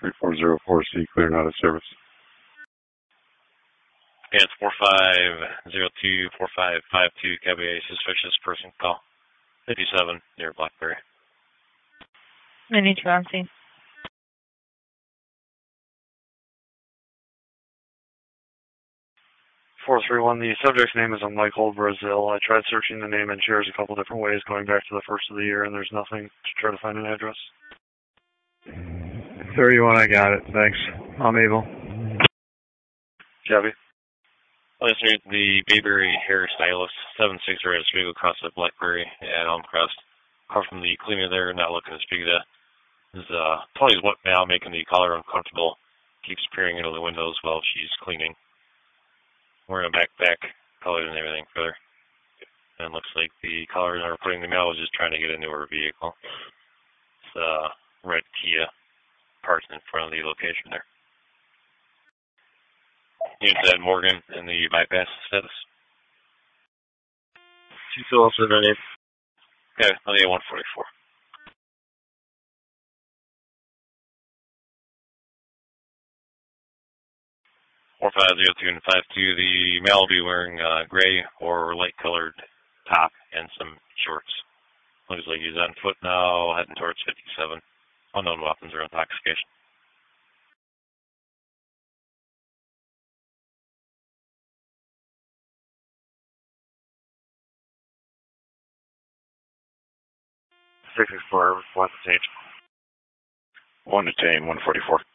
3404C, clear and out of service. Yeah, it's 4502-4552, Cabby, suspicious person call. 57 near Blackberry. I need you on scene. 431, the subject's name is Michael Brazil. I tried searching the name and shares a couple different ways going back to the first of the year, and there's nothing to try to find an address. 31, I got it. Thanks. I'm able. Cabby. Listener, the Bayberry hairstylist, 76 Red Spiegel across the Blackberry at Elmcrest. Apart from the cleaner there, not looking to speak to that. Is Tony's what now, making the caller uncomfortable. Keeps peering into the windows while she's cleaning. Wearing a backpack, colored and everything further. And looks like the caller that we're putting the mail was just trying to get into her vehicle. It's a red Kia parked in front of the location there. Units at Morgan and the bypass status. 2 Phillips at 98. Okay, on the 144. Four 4502 and 52. The male will be wearing gray or light colored top and some shorts. Looks like he's on foot now, heading towards 57. Unknown weapons or intoxication. Six Explorer, 1 to change. 1 to 144.